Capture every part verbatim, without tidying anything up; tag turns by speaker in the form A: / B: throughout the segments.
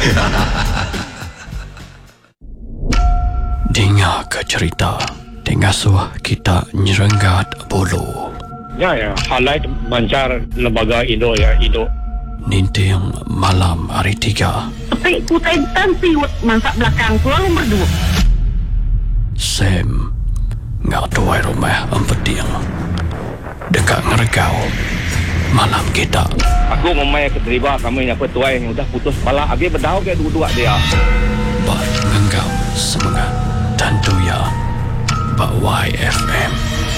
A: Dengar ke cerita dengan suah kita nyerenggat bulu.
B: Ya, ya, highlight mancar lembaga Indo ya, Indo.
A: Ninting malam hari tiga.
C: Tapi kutai tanti masak belakang pulang berdua.
A: Sam ngak tuai rumah empeting dekat ngeregau malam kita.
B: Aku memang keterima kami yang petuai yang udah putus kepala. Agi berdau ke dua-dua dia.
A: Bak ngenggau semangat tentu ya Bak Y F M.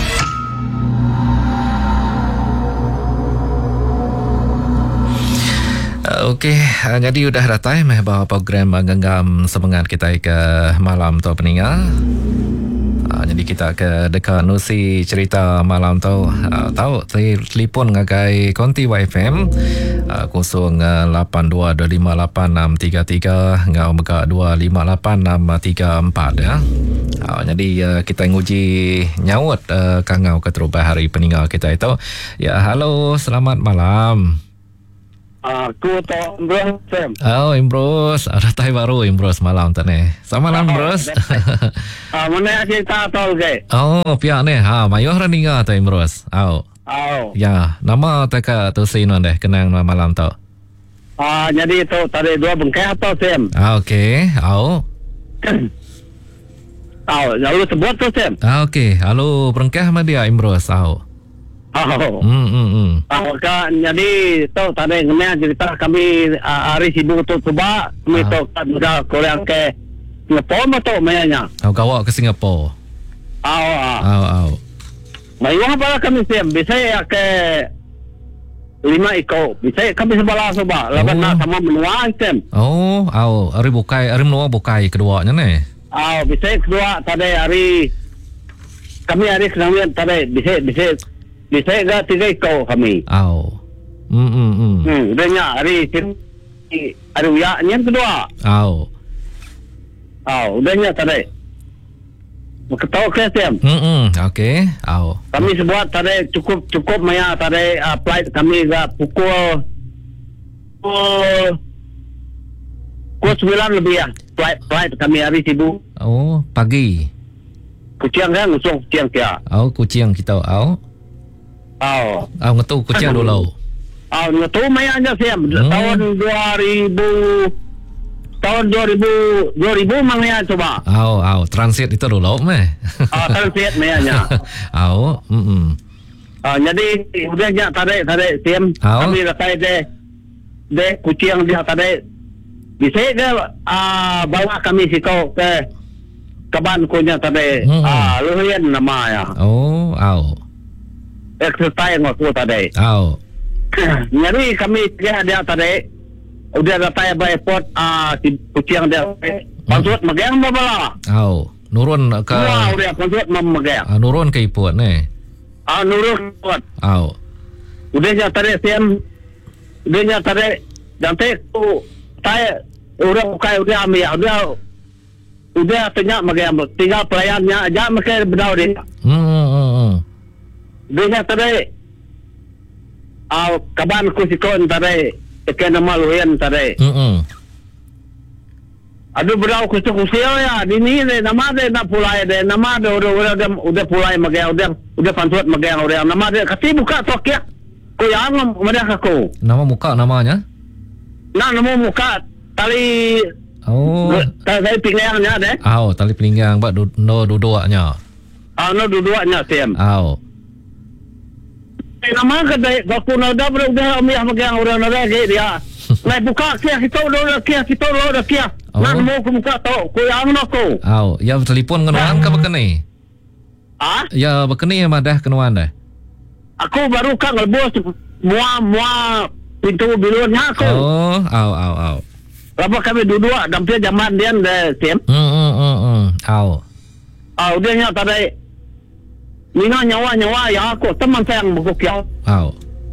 D: Okey, uh, jadi sudah dah time bahawa program genggam semangat kita ke malam tu peninggal. Uh, jadi kita ke dekat nusi cerita malam tu uh, tahu telefon ngagai konti Y F M uh, kosong lapan dua dua lima lapan enam tiga tiga ngau mega dua lima lapan enam tiga empat ya. Uh, jadi uh, kita nguji nyawut uh, kangau keterubah hari peninggal kita itu. Ya, halo, selamat malam.
B: Aku tak Imbrus, Sam.
D: Oh, Imbrus. Ada tai baru Imbrus malam tu ni. Selamat malam, Imbrus.
B: Ah, mana cerita tol ke?
D: Oh, pihak ni. Ha, mayuh raninga tu Imbrus. Oh.
B: Oh.
D: Ya, nama teka tu sinon deh kenang malam tu.
B: Ah, jadi tu tadi dua bengkai atau Sam?
D: Ah, okey. Oh.
B: Oh, lalu sebut tu Sam.
D: Ah, okey. Halo, berengkah sama dia Imbrus. Oh.
B: Oh.
D: Hmm, hmm, hmm.
B: Ah, kan jadi tu tadi kena cerita kami uh, hari sibuk tu coba kami
D: Ah.
B: tu kan sudah Korea ke Singapura tu mainnya.
D: Oh, kawak ke Singapura.
B: Oh, ah.
D: Oh, oh.
B: Mayuh apa kami Sam? Bisa ya ke lima ikut. Bisa kami sebelah coba. Lepas
D: Oh.
B: nak sama menua Sam.
D: Oh, oh. Hari bukai, hari menua bukai keduanya ni.
B: Oh, bisa kedua tadi hari kami hari kenalan tadi bisa bisa bisa enggak tiga ikut kami.
D: Oh. Hmm, hmm, hmm.
B: Hmm, dia hari hari uya yang kedua.
D: Oh.
B: Oh, udahnya tadi. Ketahu ke Sam?
D: Hmm, hmm. Okey. Oh.
B: Kami sebuat tadi cukup cukup maya tadi uh, flight kami ke pukul pukul pukul sembilan lebih ya. Flight flight kami hari sibuk.
D: Oh, pagi.
B: Kucing kan usung kucing kia.
D: Oh, kucing kita. Oh.
B: Oh.
D: Oh, ngetu kucing dulu.
B: Oh, itu maya aja Sam.
D: Hmm.
B: Tahun dua ribu tahun dua ribu dua ribu mangnya coba.
D: Oh, oh, transit itu dulu meh.
B: Ah, transit mayanya.
D: Oh, hmm, hmm.
B: Ah, jadi udahnya tadi tadi Sam
D: Oh.
B: kami rakai deh deh kucing dia tadi bisa ke ah bawa kami sikau ke kaban kunya tadi
D: Hmm.
B: ah luhian namanya
D: Oh, oh.
B: exercise ngaku tadi.
D: Oh.
B: Jadi kami dia dia tadi udah datang by airport ah si kucing dia pansut megang babala.
D: Oh, nurun ke
B: Wah, udah pansut memegang.
D: ah, nurun ke iput ni.
B: Ah nurut kuat.
D: Oh.
B: Udahnya tadi Sam udahnya tadi nanti tu saya udah buka udah ambil udah udah tanya megang tinggal pelayannya aja mereka berdau dia.
D: Hmm, hmm, hmm, hmm.
B: Udahnya tadi ah kaban ku sikon tadi ikan nama luhian tadi.
D: Hmm, hmm.
B: Aduh berdau ku kusio ya di ni nama dia nak pulai dia nama dia udah udah udah, udah pulai megang udah udah pansut megang udah nama dia kasi buka tok ya. Ku yang mereka aku.
D: Nama muka namanya?
B: Nah nama muka tali
D: Oh.
B: tali pinggangnya deh.
D: Oh, tali pinggang bak du, no duduknya.
B: Ah no dua-duanya Sam.
D: Oh.
B: Eh, nama kedai aku nada berudah ambil megang orang nada ke dia. Lai buka kia kita udah kia kita udah kia.
D: Oh.
B: Nah mau ku buka tau ku yang aku.
D: Oh, ya telefon kenuan ke bekeni?
B: Ah?
D: Ya bekeni mah dah kenuan dah.
B: Aku baru kan ngelbos mua mua pintu bilunya aku.
D: Oh, au au au.
B: Lama kami dua-dua dampir zaman dia deh Sam.
D: Hmm, hmm, hmm, hmm. Au.
B: Ah udahnya tadi Nina nyawa-nyawa ya aku teman saya yang buku kia.
D: Au.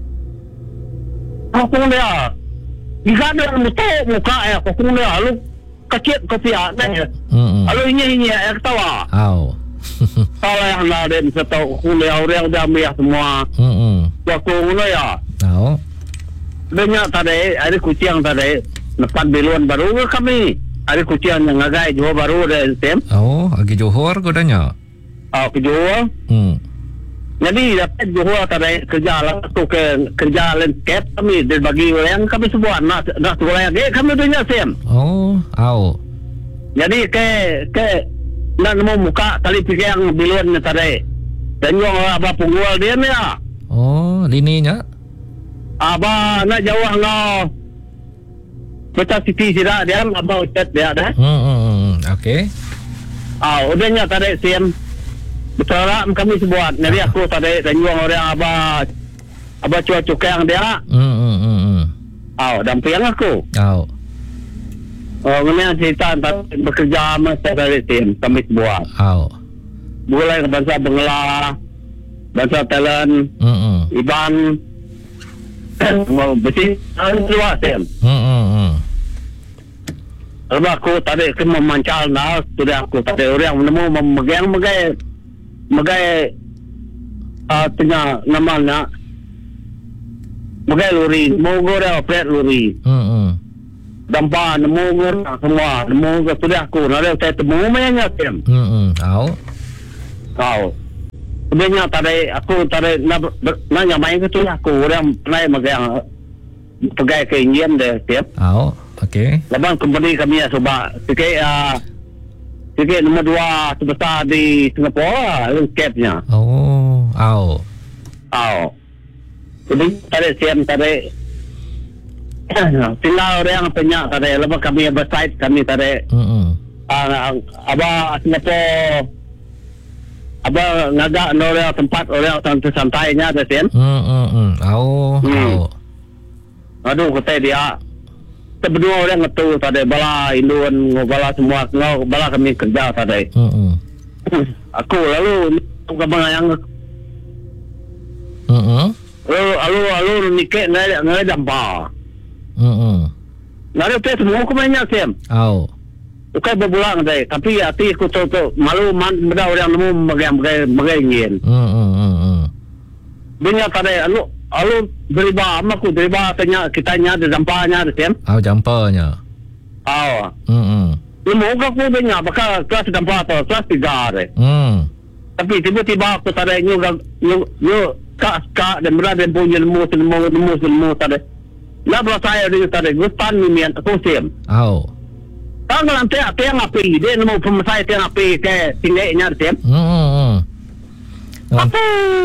B: Aku dia. Jika ada muka muka eh aku dia lu kecil kopi ada.
D: Hmm.
B: Lalu ini ini ya ketawa.
D: Au.
B: Kalau yang lain setahu kuliah orang dah ambil semua.
D: Hmm, hmm.
B: Aku kuliah ya.
D: Au.
B: Banyak tadi ada kucing tadi depan Biluan baru ke kami. Ada kucian yang ngagai Johor baru ada Sam.
D: Oh, agi Johor godanya.
B: Oh, ke Johor.
D: Hmm.
B: Jadi dapat Johor tadi kerja lah tu ke kerja landscape kami dia bagi orang kami semua nak nak sekolah lagi kami dunia Sam.
D: Oh, au.
B: Jadi ke ke nak nemu muka tali pikir Biluan ni tadi. Dan yang abah punggul dia ni ya.
D: Oh, lininya.
B: Abah nak jauh ngau. Kita Siti sida dia abah ucat dia dah.
D: Hmm, hmm, hmm. Okey.
B: Ah, udahnya tadi Sam. Betul kami sebuat. Jadi aku tadi dan yang orang abah abah cuak-cuak dia.
D: Hmm, hmm, hmm, hmm.
B: Ah, damping aku.
D: Au.
B: Oh, mana cerita tentang bekerja sama saya Sam kami sebuat.
D: Au.
B: Mulai ke bangsa Bengla, bangsa Talent,
D: Hmm, hmm.
B: Iban. Mau bersih luar Sam.
D: Hmm, hmm, hmm.
B: Sebab aku tadi ke memancal nah, sudah aku tadi orang menemu memegang megai megai ah tengah namanya megai lori, mau goreng operet lori.
D: Hmm, hmm.
B: Dampa nemu goreng semua, nemu ke sudah aku nak saya temu mainnya Sam.
D: Hmm, hmm. Au.
B: Kau. Sebenarnya tadi aku tadi nak nak nyamain ke tu aku orang pernah megang pegai keingin deh Sam.
D: Au. Okey.
B: Lepas company kami ya sebab sikit uh, sikit nombor dua terbesar di Singapura landscape-nya.
D: Oh, au.
B: Oh. Jadi tadi siam tadi tinggal orang penyak tadi lepas kami website kami tadi
D: Hmm,
B: uh, abah Singapura abah ngagak orang tempat orang santai-santainya ada siam.
D: hmm, hmm, hmm. Au,
B: Hmm.
D: au.
B: Aduh kata dia kita berdua orang ngetu tadi bala Indon bala semua ngau bala kami kerja tadi.
D: Hmm, hmm.
B: Aku lalu kabang yang
D: Hmm, hmm.
B: lalu lalu lalu nikah ngai ngai dampa.
D: Hmm, hmm.
B: Lalu tu semua aku banyak Sam.
D: Au.
B: Bukan berbulan tadi, tapi hati aku tu tu malu man benda orang nemu bagai bagai bagai ingin.
D: Hmm, hmm, hmm, hmm.
B: Dunia tadi lalu lalu deriba amaku deriba tanya kita nya ada dampanya ada Sam.
D: Au jampernya.
B: Aw.
D: Hmm, hmm.
B: Ilmu aku banyak bakal kelas dampa atau kelas tiga ada.
D: Hmm.
B: Tapi tiba-tiba aku tadi nyu nyu nyu kak kak dan berada punya ilmu ilmu ilmu ilmu tadi. Nak berasa dia tadi gustan ni aku Sam.
D: Au.
B: Kalau nanti apa yang api dia nemu pemasai yang api ke tinggalnya Sam.
D: Hmm, hmm, hmm.
B: Apa?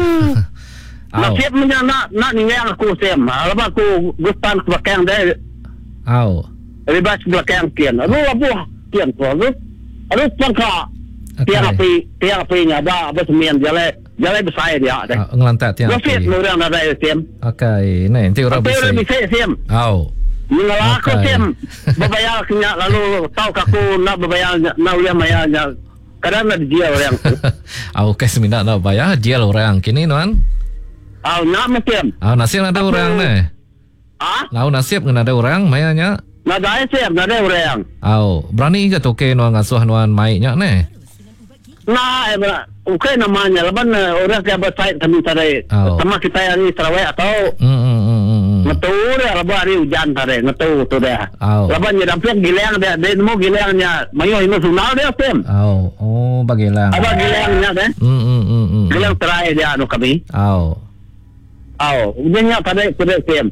D: Au.
B: Nasib punya nak nak ningai aku Sam. Lepas aku gustan belakang dia
D: Au.
B: ribas belakang kian. Aduh apa kian tu? Aduh aduh pangka
D: Okey.
B: tiang api tiang apinya ada apa semian jalan jalan besar dia ada.
D: Au, ngelantak tiang
B: Nasib
D: api.
B: orang ada Sam.
D: Okey, ni nanti orang
B: Tapi
D: bisa.
B: orang bisa Sam.
D: Au.
B: Mengalah aku
D: Okey.
B: Sam. Berbayar kena lalu tahu aku nak berbayar nak uliah mayanya. Kadang nak dia orang tu.
D: Au kes minat nak bayar dia orang kini tuan.
B: Ah nak macam.
D: Au nasib ada
B: Aku-
D: orang ni.
B: Ah?
D: Lau nasib ngena ada orang mayanya.
B: Nak dah Sam, nak ada orang.
D: Au, berani ke toke nuan ngasuh nuan maiknya ni?
B: Nah, eh, okay namanya. Lepas orang yang website kami tadi.
D: Oh.
B: Sama kita yang di Sarawak atau
D: Hmm, hmm, hmm, hmm, hmm.
B: ngetu dia. Lepas hari hujan tadi. Ngetu tu dia.
D: Oh.
B: Lepas dia dapat gilang dia. Dia nemu gilangnya. Mayu ini sunal dia Sam.
D: Au, oh bagilang.
B: Apa gilangnya dia?
D: Hmm, hmm, hmm, hmm.
B: Gilang terakhir dia anu kami.
D: Au.
B: Oh, dia tadi sudah Sam.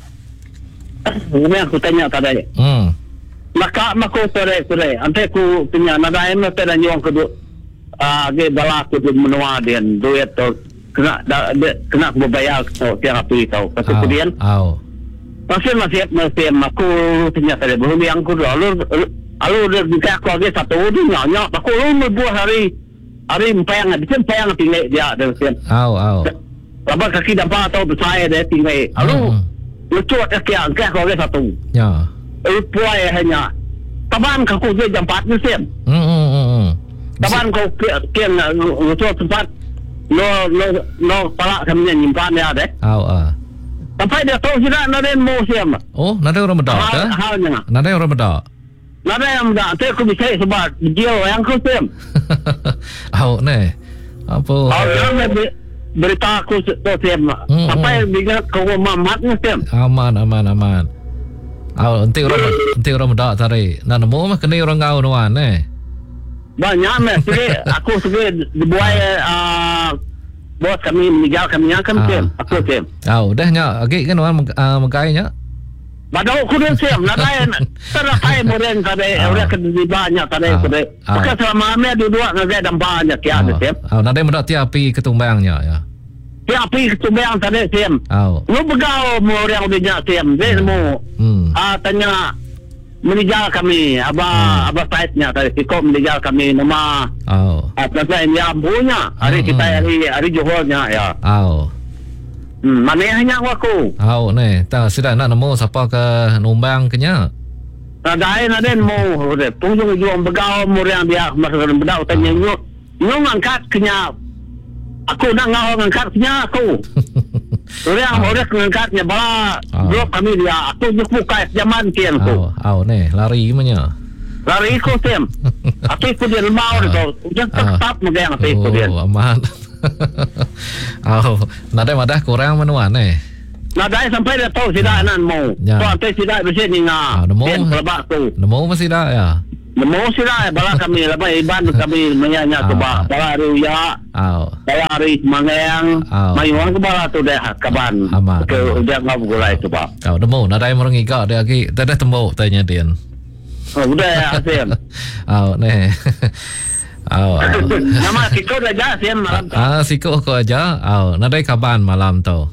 B: Kemudian aku tanya tadi.
D: Hmm.
B: Maka maka sore sore. Ante aku punya nada em tadi nyong kedua. Ah, ge bala aku tu menua dia duit tu kena da, de, kena aku bayar tu tiang api tau. Lepas
D: Au.
B: kemudian
D: Au.
B: masih masih masih aku tanya tadi belum yang aku lalu lalu dia buka aku lagi satu dia nyanyi. Aku lalu buat hari hari empang ada empang tinggal dia dan sian.
D: Au, au.
B: Lepas kaki dapat atau besar dia tinggal. Lalu
D: Hmm.
B: lucu kaki angkat aku lagi satu.
D: Ya.
B: Eh puai hanya. Taban aku je jam empat ni sian.
D: Hmm, hmm, hmm, hmm.
B: Taban kau kian lucu tempat no no no pala kami nyimpan dia deh.
D: Au, ah.
B: Sampai dia tahu sudah nada mau siam.
D: Oh, nada orang bedak ke?
B: Hal halnya.
D: Nada orang bedak.
B: Nada yang dah tu aku bisa sebab dia yang kau siam.
D: Au, ni. Apa?
B: Oh, yang berita aku tu siam.
D: Hmm,
B: Sampai
D: hmm.
B: dia kau mamat ni siam.
D: Aman, aman, aman. Oh, nanti orang nanti orang muda tadi. Nak nemu mah kena orang kau nuan eh.
B: Banyak meh. Jadi aku suka dibuat uh, bos kami meninggal kami yang kami tem. Aku tem.
D: Oh, dah nya agak kan nuan megai nya.
B: Badau aku dia tem. Nadai teratai moren tadi. Orang kena banyak tadi tadi. Maka selama kami dua nadai dan banyak ya tem.
D: Oh, nadai muda tiap api ketumbangnya ya.
B: Tiap api ketumbang tadi tem.
D: Oh.
B: Lu begau orang dia tem. Dia mau ah tanya meninggal kami abah abah saidnya tadi sikop meninggal kami nama
D: oh
B: atas ini ambunya hari kita hari hari Johornya ya
D: oh
B: hmm, mana hanya aku
D: oh ne ta sudah nak nemu siapa ke numbang kenya
B: ada ada mau tunjuk jual begau muriang dia masuk bedak tanya nyu nyu ngangkat kenya aku nak ngau ngangkat kenya aku orang orang ngangkatnya bala blok kami dia aku juk buka zaman kian ku
D: oh oh ne lari manya
B: lari ku tem aku ikut dia mau itu udah tetap megang aku ikut dia
D: oh aman oh nada madah kurang menuan eh
B: nada sampai dia tahu tidak nan mau tu ante tidak bisa ni ngah tem pelabak tu
D: nemu masih dah ya
B: nemu sila bala kami labai iban kami menyanya tu ba bala ruya
D: oh
B: bala ri mangeng mayuan ke bala tu dah kaban ke udah ngau gulai tu ba
D: oh nemu nadai morang iga dia lagi dah temu tanya dia
B: oh udah ya tem
D: oh ne oh
B: nama sikut aja tem malam
D: ah sikut ko aja oh nadai kaban malam tu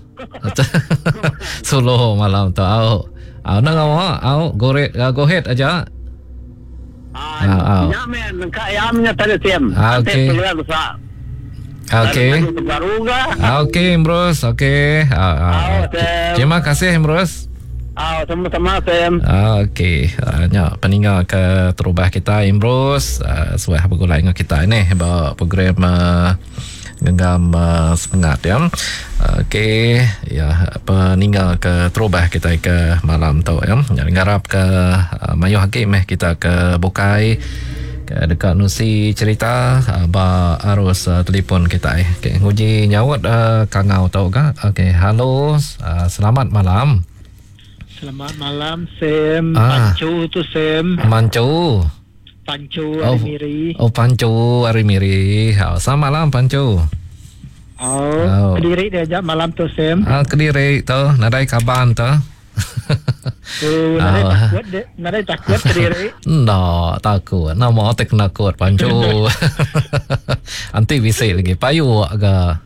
D: solo malam tu oh oh nang awak oh go go ahead aja.
B: Ah, nyamen kayamnya tadi tem.
D: Okey. Okey. Okey, Imros. Okey. Terima kasih, Imros.
B: Ah, sama-sama, Sam.
D: Okey. Nya peninggal ke terubah kita, Imros. Sudah bergulai dengan kita ini bawa program genggam semangat ya. Okey, ya peninggal ke terubah kita ke malam tu ya. Yang ngarap ke Mayu Hakim eh kita ke Bokai ke dekat Nusi cerita ba arus uh, telefon kita eh. Okey, nguji nyawat uh, Kangau tau ka? Okey, halo. Uh, selamat malam.
E: Selamat malam, Sam.
D: Ah.
E: Pancu tu, Sam.
D: Mancu.
E: Pancu
D: Oh,
E: Arimiri.
D: oh Pancu Arimiri. Oh, selamat malam Pancu.
E: Oh,
D: Oh.
E: Kediri dia ajak malam tu, Sam.
D: Ah, Kediri tu, nadai kaban tu.
E: Tu, nadai
D: Oh.
E: takut dia. Nadai takut Kediri.
D: No, takut. Nama otak nakut Pancu. Nanti bisa lagi payu agak.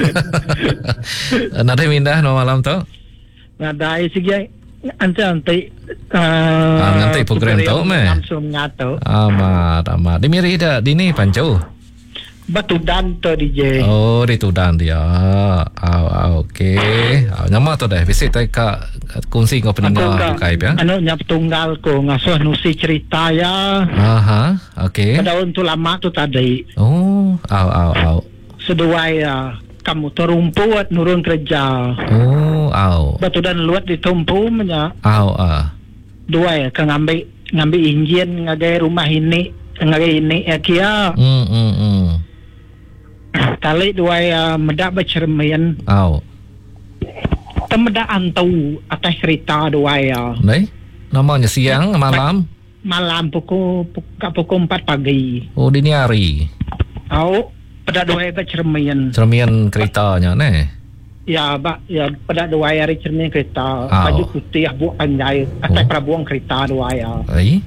D: Nadai mindah no malam tu.
E: Nadai sige anti-anti
D: uh, ah, nanti program tu meh.
E: Langsung ngato.
D: Amat, amat. Di miri dah di ni Pancu.
E: Batu dan tu D J.
D: Oh, di tu dan dia. Ah, ah okey. Ah, nama tu dah. Visit tak ka kongsi kau peninggal Skype ya.
E: Anu nyap tunggal ko ngasuh Nusi cerita ya.
D: Aha, okey.
E: Pada untuk lama tu tadi.
D: Oh, au au au.
E: Seduai ya. Kamu terumput nurun kerja.
D: Oh, au.
E: Batu dan luat ditumpu menya.
D: Au ah.
E: Dua ya, ke ngambil ngambil injin ngagai rumah ini, ngagai ini ya kia.
D: Hmm hmm hmm.
E: Kali dua ya medak bercermin.
D: Au.
E: Temedak antu atas cerita dua ya.
D: Nei, namanya siang malam.
E: Malam pukul pukul, pukul empat pagi.
D: Oh, dini hari.
E: Au. Pada dua hari cermin.
D: Cermin keretanya ne.
E: Ya, bak ya pada dua hari cermin kereta.
D: Oh.
E: Baju putih buat panjai atas oh. Prabuang kereta dua ya.
D: Ai.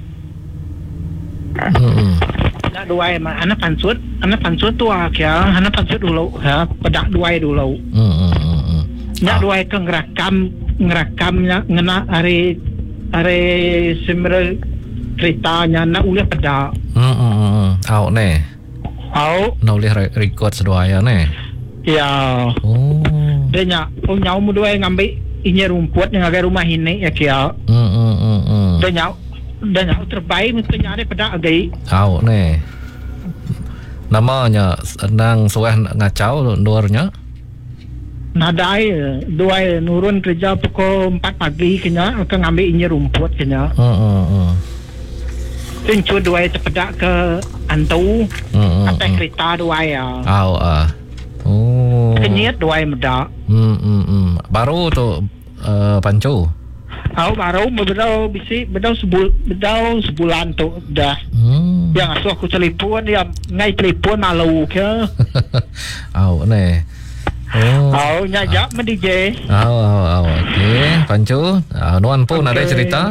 D: Hmm.
E: Pada dua hari anak pansut, anak pansut tu ah kia, anak pansut dulu ha, pada dua hari dulu.
D: Hmm hmm hmm.
E: Nak dua hari ke ngerakam ngerakamnya ngena hari hari semere keretanya nak ulah pada.
D: Hmm hmm hmm. Au ne.
E: Au.
D: Nak boleh record seduaya ne.
E: Ya.
D: Oh.
E: Dia nyak, oh nyau mu dua ngambil ini rumput yang agak rumah ini ya kia.
D: Hmm hmm hmm hmm.
E: Dia nyau, dia nyau terbaik mesti nyari pada agak.
D: Au ne. Namanya nang suah ngacau luarnya.
E: Nadai dua nurun kerja pukul empat pagi kena ke ngambil ini rumput kena.
D: Hmm hmm hmm.
E: Tunjuk dua terpedak ke antu
D: Hmm
E: atas kereta dua ya.
D: Au ah. Oh.
E: Kenyit dua medak.
D: Hmm hmm hmm. Baru tu uh, Pancu.
E: Aku baru bedau bisi bedau sebul bedau sebulan tu dah.
D: Hmm.
E: Yang asuh aku telefon dia ngai telefon malu ke.
D: Au ni. Oh.
E: Au nyajak me D J.
D: Au au au. Okey, Pancu. Uh, Nuan pun
E: Okay.
D: ada cerita?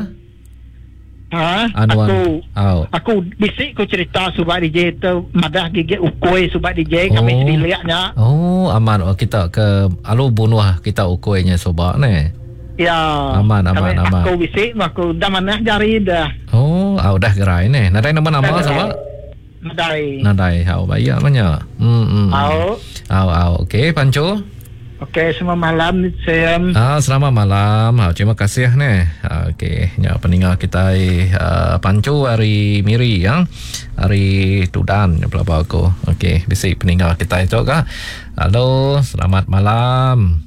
E: Ha?
D: Anuan.
E: Aku
D: Au.
E: aku bisik ku cerita subak D J tu madah gigi ukoi subak D J kami
D: Oh.
E: dilihatnya.
D: Oh, aman. Oh, kita ke alu bunuh kita ukuinya sobak ni.
E: Ya.
D: Aman, aman,
E: kami,
D: aman.
E: Aku bisik aku dah mana jari dah.
D: Oh, au dah gerai ni. Nadai nama-nama
E: Dah
D: sobak?
E: Nadai.
D: Nadai. Au baik banyak. Hmm. hmm.
E: Au.
D: Au au. Okey, Pancu.
E: Okey, semua malam saya
D: Ah, selamat malam. Ah, terima kasih ni. Ah, okey, nya peninggal kita uh, Pancu hari Miri ya. Hari Tudan pelapa aku. Okey, bisik peninggal kita itu kah? Halo, selamat malam.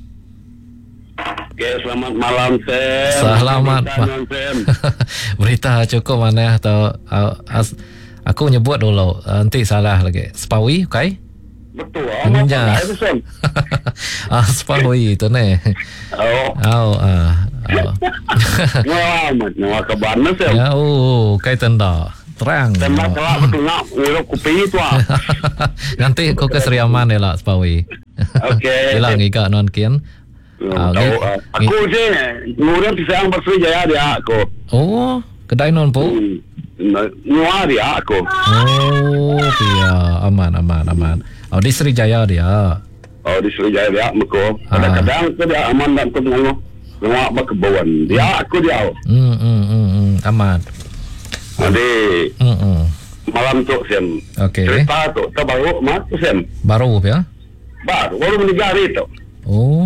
B: Okay, selamat malam, Sam.
D: Selamat
B: Berita,
D: ma-
B: Non Sam.
D: Berita cukup mana atau uh, as, aku nyebut dulu. Uh, nanti salah lagi. Spawi, okey?
B: Betul.
D: Anja.
B: Apa Sam?
D: Ah, Spawi itu ni.
B: Oh,
D: Au, ah. au.
B: selamat. Nama kabar na, Sam.
D: Ya, oh, kay tanda. Terang.
B: Tembak kelak betul nak. Urut kopi tu ah.
D: Nanti aku ke Seriaman ni lah, Spawi.
B: Okey.
D: Hilang ika non kian. Ah,
B: Tahu,
D: ni-
B: ah. Aku je, ngurang pisang bersujaya dia aku.
D: Oh, kedai non po.
B: Hmm. Nuah dia aku.
D: Oh, iya, aman, aman, aman. Oh, di Srijaya dia.
B: Oh, di Sriwijaya dia aku.
D: Ah.
B: Kadang-kadang tu dia aman dan tu mengaluh. Nuah berkebauan. Dia aku dia.
D: Hmm, hmm, hmm, hmm, aman.
B: Jadi,
D: Hmm, hmm.
B: malam tu Sam.
D: Okey.
B: Cerita tu, tu baru mak tu Sam.
D: Baru ya?
B: Baru, baru meninggal hari tu.
D: Oh.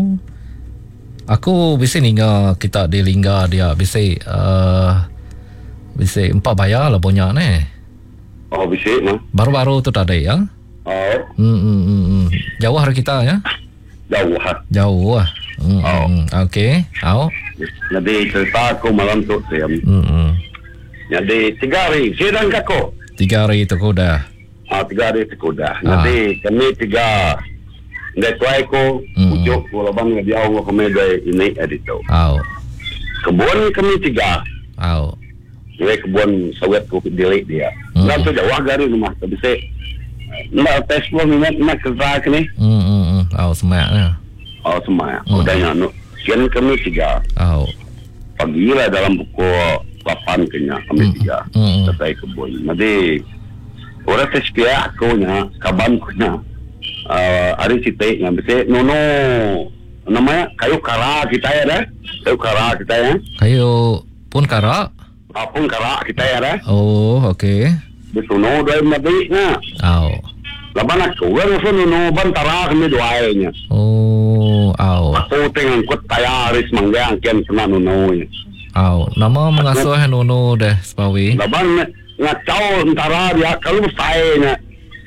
D: Aku bisa ninga kita di Lingga dia bisa uh, bisa empat bayar lah banyak ni.
B: Oh, bisik mah.
D: Baru-baru tu tak ada ya?
B: Oh,
D: Hmm, hmm, hmm, hmm. Jauh hari kita ya?
B: jauh ha.
D: Jauh ah. Hmm,
B: Oh.
D: hmm. Okey. Au.
B: Jadi cerita aku malam tu Sam.
D: Hmm, hmm.
B: Jadi tiga hari, saya dan kakak.
D: Tiga hari tu kau dah.
B: Ah, tiga hari tu dah.
D: Ah.
B: Jadi kami tiga. Nggak tuai ko,
D: Mm.
B: ujuk ko labang nga dia ako kami day ini edito.
D: Au.
B: Kebun kami tiga.
D: Au.
B: Nggak kebun sawit ko dili dia.
D: Mm.
B: Lalu tu jauh gari rumah. Tapi saya nak tes pun minat nak kerja ni.
D: Hmm, hmm, hmm. Au semaknya.
B: Oh semua.
D: Mm.
B: Udah yang no. Kian kami tiga.
D: Au.
B: Pagi lah dalam pukul lapan kena kami
D: Mm.
B: tiga.
D: Mm.
B: Selesai kebun. Jadi orang tes pihak aku nya, kaban ko nya. Uh, hari sitik yang bisa nono namanya kayu kara kita ya dah kayu kara kita ya
D: Kayu pun kara.
B: apun kara kita ya dah
D: Oh, okey.
B: di sono dua mabik na
D: Au.
B: laban aku kan so nono bantara kami dua nya
D: Oh, au.
B: aku tengah kut taya haris mangga angken kena nono nya
D: Au. Nama mengasuh Nono deh, Spawi.
B: laban ngacau antara dia kalau saya nya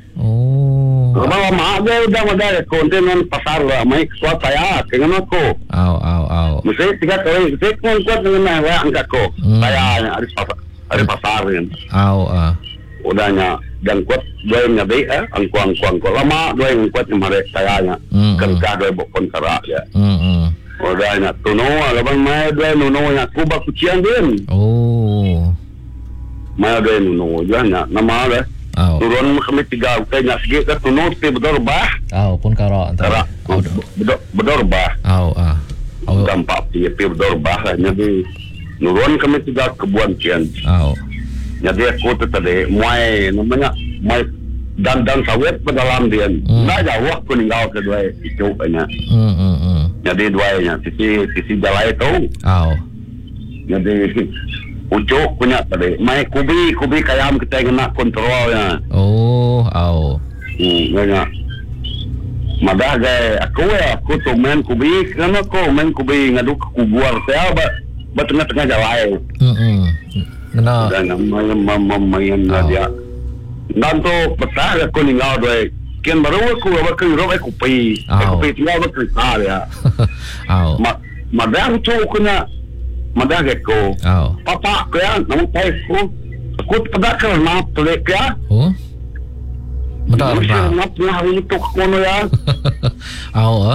D: Oh.
B: laban mak dia udah ada konten pasar lah mai kuat saya dengan aku
D: Au, au, au.
B: mesti tiga kali saya pun kuat dengan saya angkat ko
D: Hmm.
B: saya ada pasar ada pasar kan
D: Au, ah.
B: udahnya dan kuat dua yang nyari eh angku angku angku lama dua yang kuat yang mereka saya nya
D: Hmm,
B: kerja dua bokon kerak ya
D: Hmm, hmm.
B: udahnya tuno laban mai dua nuno nya kuba kucian din
D: Oh.
B: mai dua nuno udahnya nama ada
D: Au.
B: turun kami tiga kayaknya segi ke tuno ti bedor bah
D: Au pun kara
B: kerak
D: antara. Au.
B: bedor bedor bah
D: Au, ah. Au.
B: dampak ti bedor bah lah jadi nurun kami tiga kebuan kian
D: Au.
B: jadi aku tu tadi muai namanya muai dan dan sawit ke dalam dia
D: Hmm.
B: nggak jauh aku ninggal ke dua itu banyak
D: Hmm, hmm, hmm.
B: jadi dua nya sisi sisi jalan itu
D: Au.
B: jadi ucuk punya tadi mai kubi kubi kayam kita kena kontrolnya
D: Oh, au.
B: hmm banyak madah gay aku ya aku tu main kubi kan aku main kubi ngadu ke kubuar saya ba ba tengah-tengah jalan
D: Hmm, hmm. Kena.
B: dan namanya mamayan
D: Oh.
B: dia dan tu petah aku ninggal dua kian baru aku apa ke Eropa aku pergi
D: Oh.
B: aku pergi tinggal ke ya
D: Au.
B: ma madah tu kena madah aku
D: Au.
B: papa ko ya namun saya aku aku pada kerana tulik ya
D: Oh. Betul,
B: Mesti
D: betul.
B: nak hari itu kono ya
D: Au, ah.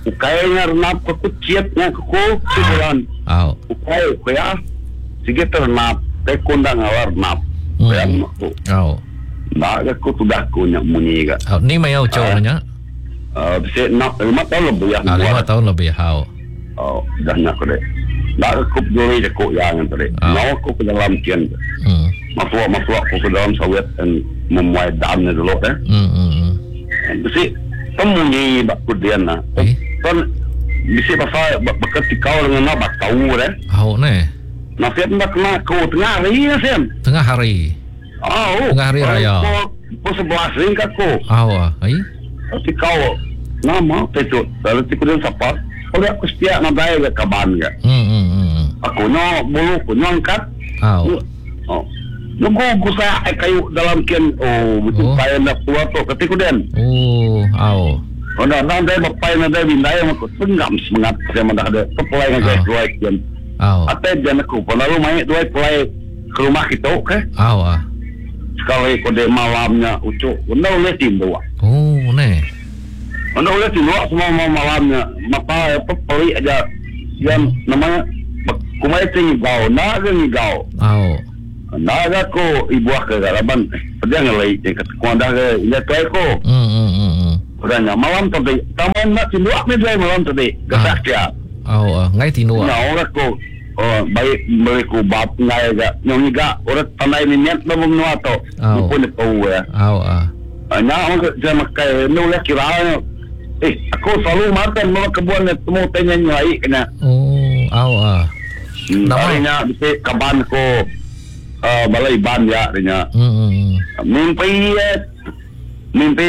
B: ukainya renap aku ciatnya aku sibulan.
D: Au.
B: Ukai kuya sige ternap te kundang awar nap. Kuya aku.
D: Au.
B: Nah aku sudah kunya munyi ga.
D: Au ni mai au cho nya.
B: Ah bisa nak lima tahun lebih ya.
D: Ah, lima tahun lebih au.
B: Oh, dah nak kau deh. Dah aku juri je kau yang tadi. Nah aku ke dalam kian.
D: Hmm.
B: Masuk masuk aku ke dalam sawit dan memuai damnya dulu eh.
D: Hmm hmm.
B: Bisi temunyi bak kudian na.
D: Eh.
B: Kan bisi pasal bekat kau dengan nak tahu deh.
D: Au ne.
B: Nasihat nak kena kau tengah hari ya Sam.
D: Tengah hari.
B: Oh.
D: Tengah hari raya.
B: Kau sebelas ring aku.
D: Au ah. Ai.
B: Tapi kau nama tetut. Kalau tikudan siapa? Oleh aku setia nak bayar ke kaban ke.
D: Hmm hmm hmm.
B: Aku no bulu aku nyangkat.
D: Au.
B: Oh. Nunggu aku saya kayu dalam kian. Oh, betul
D: Oh.
B: payah nak tua tu ketikudan.
D: Oh, au.
B: Oh, dah nanti bapai nanti bindai aku tenggam semangat saya mendak ada kepulai dengan
D: Ah.
B: dua kian.
D: Au.
B: Atau jangan aku penaruh main dua pulai ke rumah kita ke.
D: Au ah.
B: Sekali kode malamnya ucuk, anda boleh timbul.
D: Oh, ne.
B: Anda boleh timbul semua malamnya. Maka apa peli aja yang namanya kumai tinggi gau, naga ni gau.
D: Au.
B: Naga ko ibu ke galaban. Dia ngelai dekat kuanda ke ini tuai ko.
D: Hmm hmm hmm. hmm.
B: Orangnya malam tadi, taman nak timbul ni dua malam tadi. Gasak dia.
D: Au ah. Ngai tinu ah.
B: Nah orang ko oh baik mereka bap ngai ga nyong ga orang tanai ni niat na menua to.
D: Oh.
B: Pun tahu ya.
D: Au ah.
B: Nya orang dia makai nula kira. Eh, aku selalu makan mau kebun ni temu tanya nyai kena.
D: Oh, au ah. Nama?
B: Namanya bisa kaban ko uh, balai ban ya nya.
D: Hmm hmm. hmm.
B: Mimpi eh, mimpi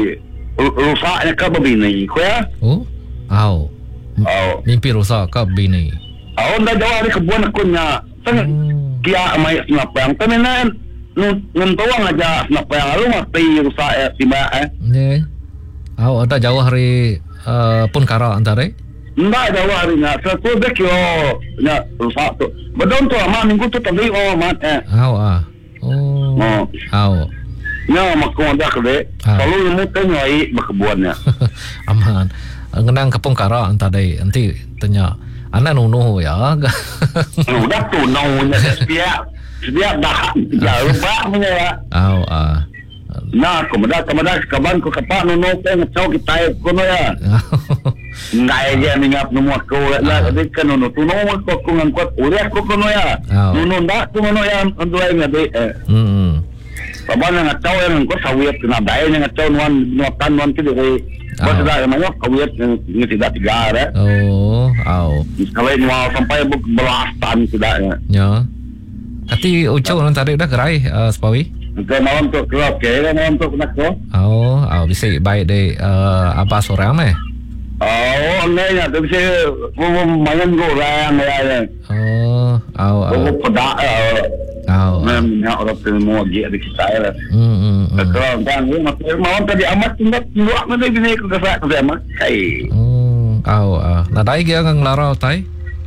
B: rusaknya ke begini ko ya.
D: Oh. Au.
B: Oh,
D: Mimpi rusak ke bini.
B: oh dah jauh dari kebun aku nya. Tengah
D: Hmm.
B: kia mai senapang temenan nuntuang aja senapang lalu mati rusak ya tiba eh.
D: Ne. Au ada jauh hari uh, pun kara antara.
B: Ndak jauh harinya. Satu dek yo nya rusak tu. Bedon tu amat minggu tu tadi oh mat eh.
D: Au ah. Oh.
B: Oh.
D: Au.
B: Nya makon dah kede.
D: Ah.
B: Selalu nemu tanyai berkebunnya.
D: Aman. Ngenang kepung kara antara nanti tanya. Anak nunuh ya.
B: Udah tu naunya setia. Setia dah. Ya lupa punya.
D: Au ah.
B: Nah, kemudian kemudian kaban ko kapak nunu ke ngacau kita kono ya. Ngai aja ningap nemu aku lah. Jadi kan nunu tu nunu ko ko ngangkut oleh aku kono ya.
D: Oh.
B: Nunu ndak tu kono ya untuk lain ngade.
D: Hmm.
B: Kaban ngacau yang ko sawit kena dai ngacau nuan nuatan nuan ke dari. Bos dah namanya kawit ni tidak tiga ya.
D: Oh, au.
B: Kalau nuan sampai belasan tidak ya.
D: Ya. Kati ucuk nan tadi dah gerai uh, Spawi.
B: Ke malam tu keluar ke malam tu nak ko.
D: Oh, au bisa baik deh uh, apa sore ame.
B: Oh, ni ya, tapi saya main goreng ya.
D: Oh, au au.
B: Oh, pedak ya.
D: Au.
B: Memang orang semua dia di kita ya.
D: Hmm hmm. hmm.
B: Kalau kan ni masih malam tadi amat tindak luak mana bini aku kesak ke sama. Kai.
D: Oh, au au. Nadai dia ngang larau tai.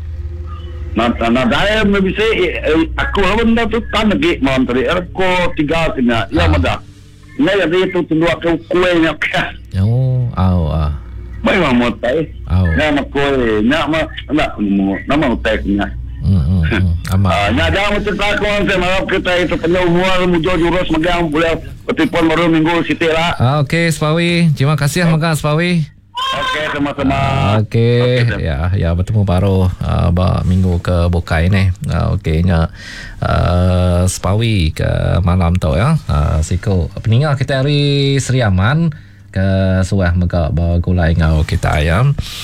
B: Nah, nah, dah mesti aku benda tu kan lagi malam tadi. Aku tiga sini. Ya mana. Ni ada itu tunduk aku kuenya.
D: Oh, au au.
B: Baik mau tai.
D: Au.
B: Nak nak kue, nak mak nak nama tai punya.
D: Hmm hmm. hmm. Aman.
B: Ah, nya jangan cerita ko saya malam kita itu punya umur mujo jurus megang boleh petipon baru minggu siti lah.
D: Ah, okey Spawi. Terima kasih makan Spawi.
B: Okey sama-sama.
D: Okey,
B: Okey,
D: ya, ya bertemu baru uh, ba, minggu ke Bokai ni. Uh, Okeynya uh, Spawi ke malam tu ya. Uh, Siko peningat kita hari Seri Aman ke suah mega bawa gulai ngau kita ya.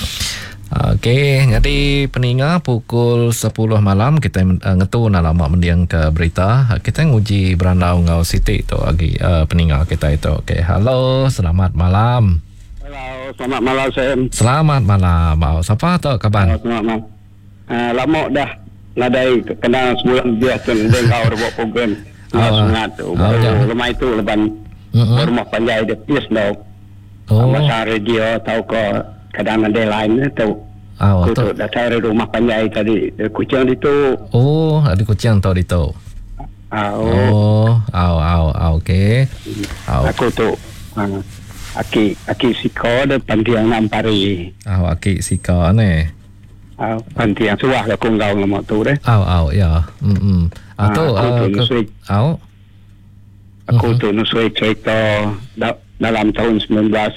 D: Okey, jadi peningat pukul sepuluh malam kita uh, ngetu nak lama mendiang ke berita. Uh, kita nguji berandau ngau Siti tu lagi uh, peningat kita itu. Okey, halo, selamat malam.
B: Halo, selamat malam Sam.
D: Selamat malam. Mau siapa tu kaban?
B: Selamat malam. Ah, lama dah nadai kena sebulan dia tu dia kau buat program.
D: Oh,
B: Semangat tu.
D: oh,
B: Baru
D: jangan.
B: lemah itu leban
D: Mm-mm.
B: rumah panjai dia plus dah.
D: Oh,
B: Masa radio tahu ko kadang ada lain tu.
D: oh,
B: Aku
D: tu.
B: tu dah cari rumah panjai tadi. Kucing itu.
D: Oh, ada kucing tau di tu.
B: Ah, oh.
D: Oh, au, au, au, okey. Au.
B: Aku tu. Ah. Aki aki siko de pantiang nampari.
D: Au aki sika ne.
B: Ah pantiang suah la kong gao ngamo tu de.
D: Au au ya. Hmm hmm. Atau
B: Ah, aku tu nusui.
D: au.
B: Aku tu nusui cerita da, dalam tahun sembilan belas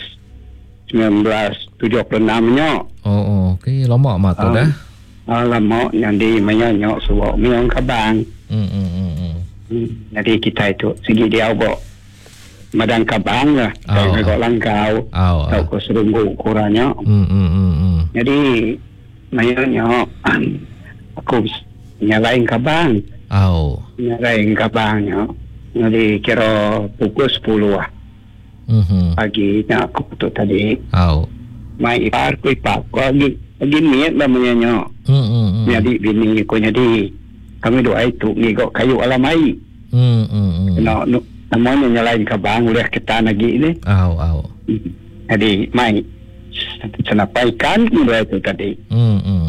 B: tujuh puluh enam nya.
D: Oh oh, cái lama mak tu
B: Ah.
D: dah.
B: Ah lama yang di menyok suwa miong kabang.
D: Hmm hmm hmm. hmm.
B: Hmm. Jadi kita itu segi dia bawa madang kabang lah.
D: Oh,
B: Saya
D: oh.
B: kau langkau.
D: Au.
B: Tahu ko serunggu kurangnya.
D: Hmm hmm hmm hmm.
B: Jadi mayanya aku nyalain kabang,
D: Au.
B: nyalain kabangnya. Jadi kira pukul sepuluh lah
D: Hmm hmm.
B: pagi nya aku tu tadi
D: Au.
B: mai ipar ku ipar ku lagi lagi niat lah mayanya.
D: Hmm hmm hmm.
B: Jadi bini ku jadi kami doa itu ngigok kayu alamai.
D: Hmm hmm hmm.
B: No, no, namanya nyalain kabang oleh kita lagi ni.
D: Au au.
B: Jadi mai senapaikan mulai itu tadi.
D: Hmm hmm.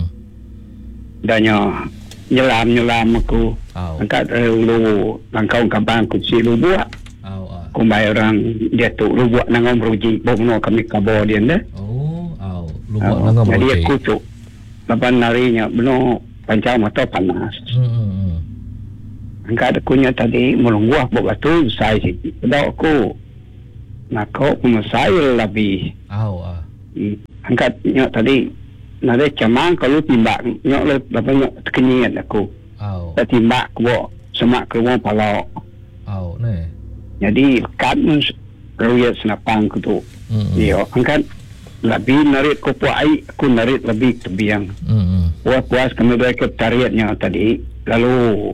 B: Danya nyelam nyelam aku
D: Au.
B: angkat lu langkau kabang ku si lu buat
D: Au au.
B: ku mai orang dia tu lu buat nangom ruji bongno kami kabo dia dah.
D: Oh, au. Lu buat nangam
B: Jadi
D: roti.
B: aku tu lapan narinya beno pancam atau panas.
D: Hmm hmm hmm.
B: Angkat aku nya tadi melungguah buat batu saya sikit. Pada aku nak kau memasai lebih.
D: Au au.
B: Hmm. Angkat nya tadi nade camang kalau timbak nya le apa nya kenyat aku.
D: Au.
B: Tak timbak ku semak ke wong palak.
D: Au ne.
B: Jadi kan ruyat senapang ku tu.
D: Hmm. hmm.
B: Dia angkat lebih narik ku puai aku narik lebih tebiang.
D: Hmm hmm.
B: Puas-puas kami mereka tariatnya tadi lalu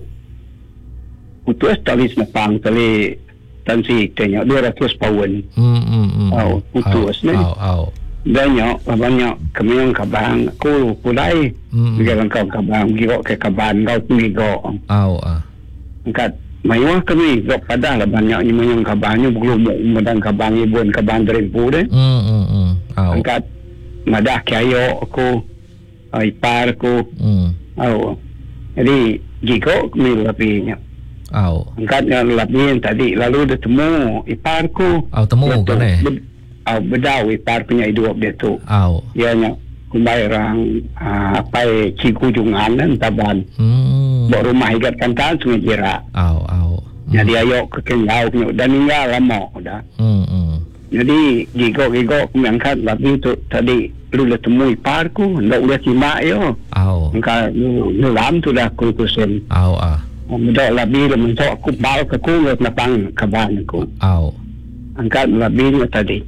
B: putus tali senapang tali tansi tanya dua ratus pound.
D: Hmm hmm hmm.
B: Au, putus
D: Au,
B: ni.
D: Au au.
B: Banyak, banyak kami yang kabang aku pulai.
D: Hmm.
B: Bila kau kabang gigok ke kaban kau pergi gigok.
D: Au ah.
B: Angkat mayuah kami gok padah lah banyaknya mayang kabangnya belum medang kabang ibuan kabang terimpu deh.
D: Hmm hmm hmm. Au.
B: Angkat madah kayo aku uh, ipar aku.
D: Hmm.
B: Au. Jadi gigok kami lebihnya.
D: Au.
B: Angkat yang lebih tadi lalu dia temu ipar ku.
D: Au temu kan eh?
B: Au bedau ipar punya hidup dia tu.
D: Au.
B: Ianya kumbai orang uh, apa ciku jungan dan taban.
D: Hmm.
B: Bawa rumah ikat kantan sungai jerak.
D: Au au.
B: Jadi ayo ke kengau punya dan tinggal lama dah.
D: Hmm hmm.
B: Jadi gigok-gigok kami angkat tapi tu tadi lu dah temui parku ndak udah simak yo.
D: Au.
B: Angkat lu lu lam tu dah ku kusen.
D: Au ah.
B: Mendak lebih le mentok aku bal ke ku ngat napang kaban ku.
D: Au.
B: Angkat lebihnya tadi.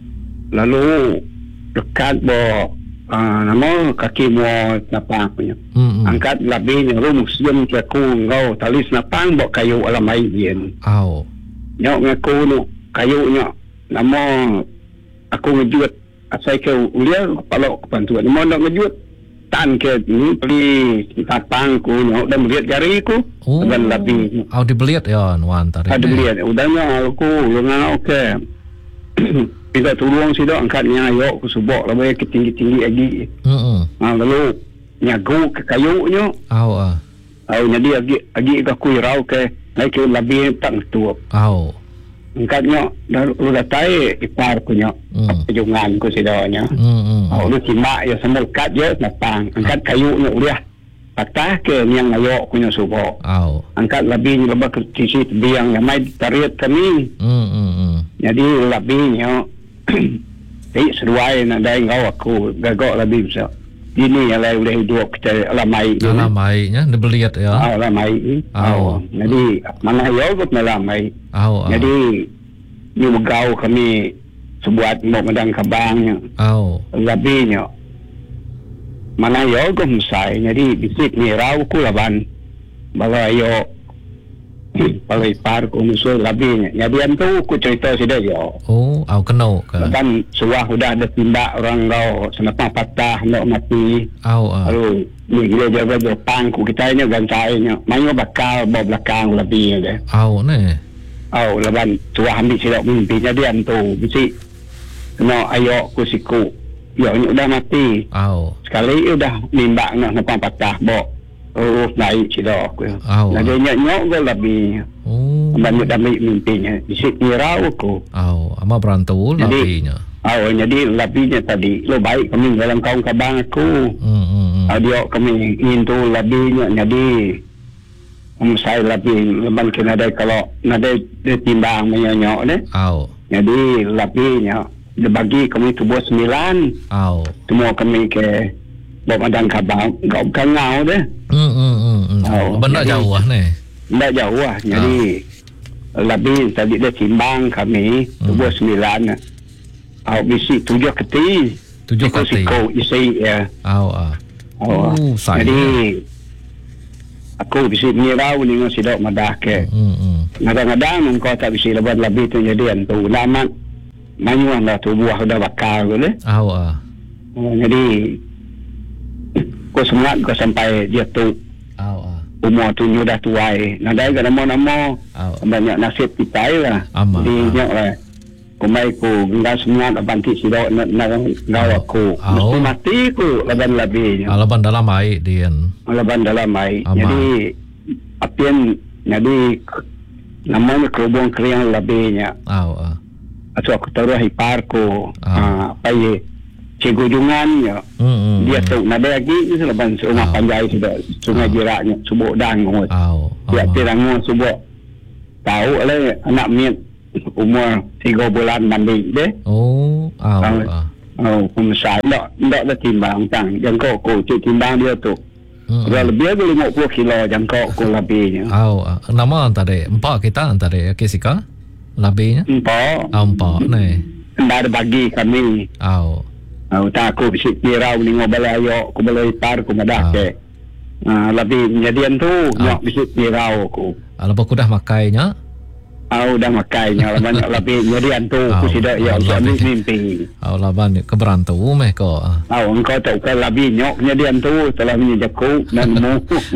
B: Lalu dekat bo uh, nama kaki mo napang punya.
D: Hmm. hmm.
B: Angkat lebihnya lu muslim ke ku ngau talis napang bo kayu alamai yen.
D: Au.
B: Nyok ngaku nu kayunya nama aku ngejut asai ke ulia kalau bantuan mau nak ngejut tan ke ni beli tapang ku nyok dan melihat jari ku
D: Oh.
B: dan lebih
D: Au dibeliat ya nuan tadi.
B: ada melihat udahnya aku ngau ke kita tolong sih dok angkatnya ayo aku subok lebih ke tinggi-tinggi lagi.
D: Hmm hmm.
B: Nah, lalu nyagu ke kayunya
D: Au ah.
B: au jadi agi agi aku rau ke naik ke lebih tak tu.
D: Au.
B: Angkatnya dah lu dah tai ipar punya
D: Hmm.
B: jungan ku sidanya.
D: Hmm hmm.
B: Oh lu simak ya sambal kat je napang. Angkat kayunya udah patah ke yang ayo punya subo.
D: Au.
B: Angkat lebih lebih ke sisi biang yang mai tariat kami.
D: Hmm hmm hmm.
B: Jadi lebihnya eh seruai nak dai ngau aku gagok lebih bisa. Ini yang lain udah hidup kita alamai.
D: Alamainya dibeliat ya.
B: Ah, alamai.
D: Oh.
B: Oh. Jadi mana ayo kot alamai.
D: Au. au.
B: Jadi ni megau kami sebuat mau medang kabangnya
D: Au.
B: lebihnya mana yo gom sai jadi bisik ni rau ku laban bala yo bala ipar ku musuh lebihnya jadi antu ku cerita sida yo
D: Oh, au kenau ke.
B: dan suah udah ada tindak orang kau senapa patah nak mati
D: Au ah.
B: lalu ni dia jaga Jepang ku kita ini gancainya mayo bakal bawa belakang lebih deh.
D: Au ne.
B: Oh, laban tua ambil silap mimpi jadi antu bisi kena ayo ku siku. Yo ni udah mati.
D: Au.
B: Sekali udah nimbak nak nampak patah bo. Oh, naik cedok aku.
D: Au.
B: Nah, dia nyok-nyok ke lebih.
D: Oh.
B: Banyak dami mimpinya. Di sini rau aku.
D: Au, ama berantau
B: Jadi-
D: labinya.
B: Oh, jadi lebihnya tadi. Lo baik kami dalam kaum kabang aku.
D: Hmm, hmm, hmm.
B: Ah, dia kami ingin tu lebihnya. Jadi, um, saya lebih leban kena ada kalau ada dia timbang menyok deh.
D: Au,
B: Jadi lebihnya dia bagi kami tu buat sembilan.
D: au.
B: Semua kami ke bawa madang kabang. Kau bukan ngau deh.
D: Hmm, hmm, hmm, hmm.
B: Au,
D: Benda
B: jadi-
D: jauh lah ni.
B: Tak jauh lah. Jadi lebih tadi dia timbang kami
D: Hmm.
B: dua sembilan. Awak bisi tujuh keti.
D: Tujuh
B: Ikut
D: keti.
B: Siko isi ya.
D: Au, ah.
B: Oh,
D: Oh, saya.
B: jadi aku bisi mirau ni dengan sidok madah ke.
D: Hmm, hmm.
B: Kadang-kadang engkau tak bisi lebat lebih tu jadi tu lama manyuan dah tu buah dah bakar tu le.
D: Au, ah.
B: Oh, jadi kau semangat kau sampai dia tu
D: Au, ah.
B: umur tu dah tuai. Nadai ke nama-nama
D: Au.
B: banyak nasib kita lah.
D: Amat.
B: Jadi nyok lah. Kumai ku enggak semangat abanti sidok nak nak ngau aku.
D: Au.
B: Mesti mati ku leban lebihnya.
D: Alaban dalam air Dian.
B: Leban dalam air.
D: Amat.
B: Jadi apian jadi namanya kerubung kering lebihnya.
D: Au, ah.
B: Atau aku taruh hipar ku.
D: Ah.
B: Ah, apa ye? Cikgu jungan ya.
D: Hmm, hmm.
B: Dia
D: hmm.
B: tu nada lagi seleban rumah
D: Au.
B: panjai sudah sungai
D: Au.
B: jiraknya subuk dangun.
D: Au.
B: Dia
D: Amat.
B: tirangun subuk. Tahu lah anak miat umur tiga bulan mandi deh.
D: Oh, au,
B: Au.
D: ah.
B: Oh, pemisah tak tak ada timbang tang. Jangkau ku cik timbang dia tu.
D: Hmm,
B: Kalau
D: hmm.
B: lebih ada lima puluh kilo jangkau ku lebihnya.
D: Au, ah. Nama antara empat kita antara Kesika labinya.
B: Empat.
D: Au, empat ni.
B: Dah ada bagi kami.
D: Au.
B: Oh, tak aku bisik pirau ni ngobal ayo ku balai par ku madah
D: Ah.
B: ke. Ah, lebih kejadian tu
D: Ah.
B: nyok bisik pirau ku.
D: Alaban ku dah makainya.
B: Aku dah makainya banyak lebih kejadian tu ku
D: Ah,
B: sudah ya
D: ah,
B: suami
D: lebih.
B: mimpi.
D: Au laban ke berantau meh ko. ah.
B: Oh, engkau tahu kan lebih nyok kejadian tu telah menyejaku dan mu.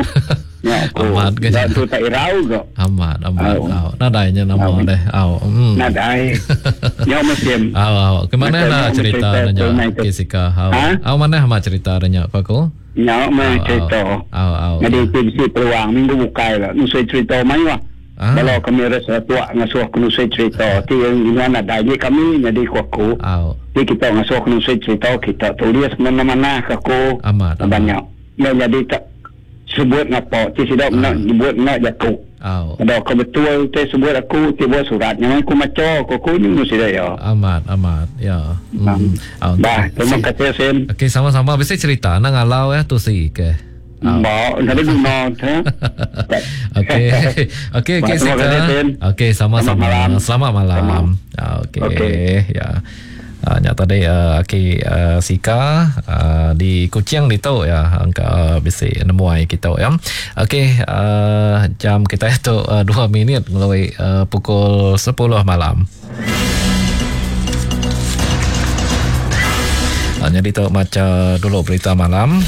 B: Nyok ku.
D: Amat ke.
B: Dan tu tak irau ke.
D: Amat, amat.
B: Au.
D: Au. Nadainya nama
B: Au.
D: deh. Au. Hmm.
B: Nadai. Nyok mesin.
D: Au, au. Kemana
B: Macam
D: nak
B: mana
D: cerita
B: cerita
D: nanya
B: tu, Michael?
D: Kesika? Au.
B: Ha?
D: Au mana mak cerita nanya apa ko?
B: Nyok mah
D: Au,
B: cerita.
D: Au, au.
B: Jadi bisik peluang minggu bukai lah. Nusai cerita mai wah.
D: Ah.
B: Kalau kami rasa tua ngasuh kena saya cerita, ti yang ini anak daya kami jadi kuku.
D: Au.
B: Ti kita ngasuh kena saya cerita kita tulis mana-mana kaku.
D: Amat, amat.
B: Banyak. Ya jadi tak sebut ngapa, ti sudah nak sebut nak jatuh.
D: Au.
B: Ada kau betul ti sebut aku ti buat surat yang aku maca kuku ni mesti dah ya.
D: Amat, amat. Ya. Hmm. Au.
B: Dah, terima kasih Sen.
D: Okey, sama-sama. Bisa cerita nang alau ya tu si ke. Au.
B: Mbak, tadi guna tu.
D: Okey. Okey, okey
B: Terima kasih,
D: Sika.
B: Tin.
D: Okey, sama-sama.
B: Selamat malam.
D: Selamat malam.
B: Selamat.
D: Ah, Okey.
B: Okey.
D: Ya. Uh, nyata tadi uh, okey uh, Sika uh, di Kuching di tu ya angka uh, bisa nemuai kita ya. Okey, uh, jam kita itu uh, dua minit melalui uh, pukul sepuluh malam. Uh, jadi tu macam dulu berita malam.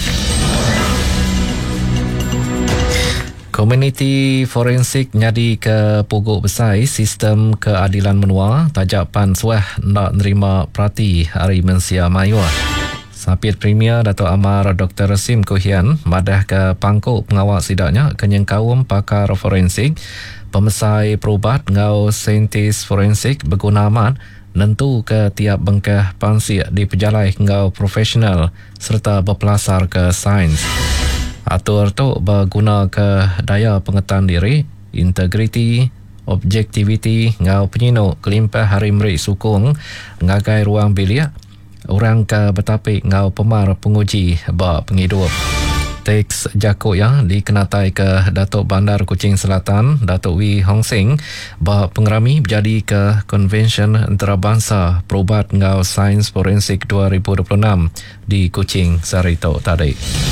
D: Komuniti forensik nyadi ke pokok besar sistem keadilan menua tajak pan suah nak nerima perhati hari Mensia Maya. Sapit Premier Dato' Amar Doktor Sim Kuhian madah ke pangkuk pengawal sidaknya kenyang kaum pakar forensik, pemesai perubat ngau saintis forensik berguna amat nentu ke tiap bengkah pansik di pejalai ngau profesional serta berpelasar ke sains. Atur tu berguna ke daya pengetahuan diri, integriti, objektiviti, ngau penyinuk kelimpah hari meri sukung, ngagai ruang bilik, orang ke betapik ngau pemar penguji bak penghidup. Teks jakuk yang dikenatai ke Datuk Bandar Kuching Selatan, Datuk Wee Hong Sing, bak pengerami berjadi ke Konvensyen Antarabangsa Perubat ngau Sains Forensik dua ribu dua puluh enam di Kuching Sarito tadi.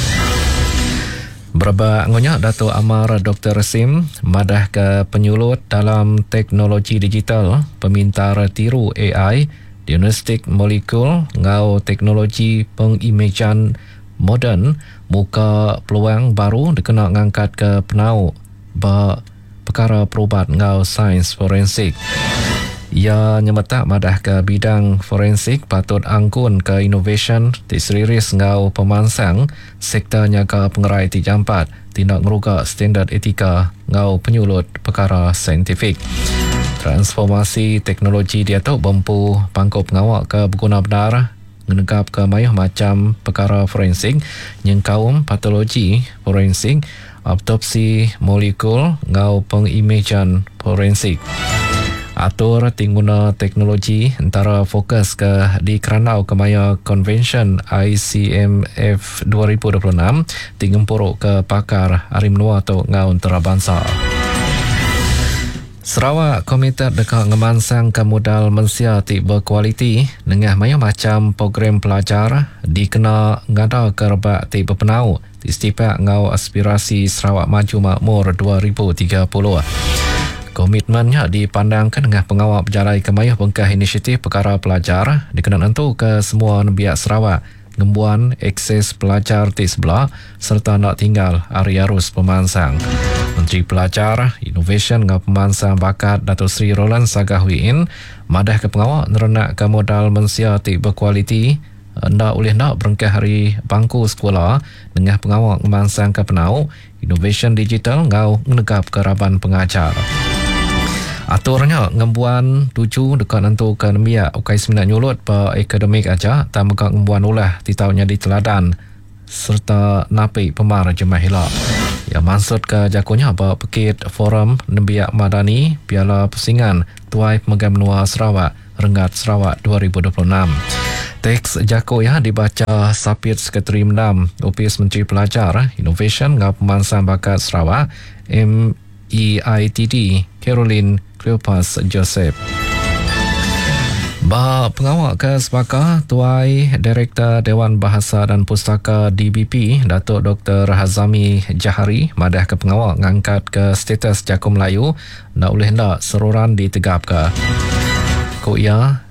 D: Beraba ngonya Dato' Amar Doktor Sim madah ke penyulut dalam teknologi digital, pemintar tiru A I, diagnostik molekul, ngau teknologi pengimejan moden, muka peluang baru dikena ngangkat ke penau ba perkara perubat ngau sains forensik. Ia nyemetak madah ke bidang forensik patut angkun ke innovation di serius ngau pemansang sektor nyaga pengerai ti jampat tindak ngeruga standard etika ngau penyulut perkara saintifik. Transformasi teknologi dia tu bempu pangkop ngawak ke berguna benar menegap ke mayuh macam perkara forensik yang kaum patologi forensik, autopsi molekul ngau pengimajan forensik. Atur tingguna teknologi antara fokus ke di Keranau Kemaya Convention I C M F dua ribu dua puluh enam tingempuruk ke pakar Arim Noah atau ngau antarabangsa. Sarawak komited dekat ngemansang ke modal mensia ti berkualiti dengan banyak macam program pelajar dikena ngada kerbak ti berpenau di setiap ngau aspirasi Sarawak Maju Makmur dua ribu tiga puluh. Komitmennya dipandangkan dengan pengawal berjalan kemayah bengkah inisiatif perkara pelajar dikena nentu ke semua nebiak Sarawak ngembuan akses pelajar di sebelah serta nak tinggal hari arus pemansang. Menteri Pelajar, Innovation dengan Pemansang Bakat Datuk Seri Roland Sagahwiin madah ke pengawal nerenak ke modal mensia ti berkualiti ndak oleh ndak berengkah hari bangku sekolah dengan pengawal pemansang ke penau Innovation Digital ngau menegap ke raban pengajar. Aturnya ngembuan tujuh dekat nentu ke nembia ukai sembilan nyulut per akademik aja tak megak ngembuan ulah di tahunnya di teladan serta napi pemar jemaah hilap. Ya maksud ke jakunya apa pekit forum nembia madani piala pusingan tuai pemegam menua Sarawak Renggat Sarawak dua ribu dua puluh enam. Teks jako ya dibaca Sapit Sekretari Mendam Opis Menteri Pelajar Innovation ngau Pemansang Bakat Sarawak M E I T D Caroline Cleopas Joseph. Bah pengawal ke Sepaka Tuai Direktur Dewan Bahasa dan Pustaka D B P Datuk Doktor Hazami Jahari madah ke pengawal ngangkat ke status Jako Melayu nak oleh ndak seruran ditegap ke. Ko ia